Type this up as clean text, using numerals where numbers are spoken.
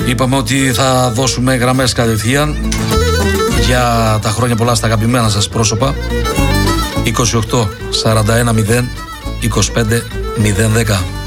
Είπαμε ότι θα δώσουμε γραμμές κατευθείαν για τα χρόνια πολλά στα αγαπημένα σας πρόσωπα. 28 41 0 25 010.